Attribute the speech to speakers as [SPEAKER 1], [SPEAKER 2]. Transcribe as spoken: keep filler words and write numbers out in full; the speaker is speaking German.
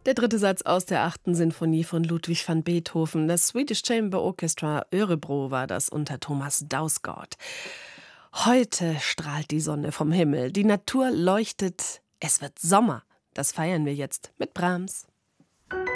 [SPEAKER 1] Der dritte Satz aus der achten Sinfonie von Ludwig van Beethoven. Das Swedish Chamber Orchestra Örebro war das unter Thomas Dausgaard. Heute strahlt die Sonne vom Himmel, die Natur leuchtet, es wird Sommer. Das feiern wir jetzt mit Brahms.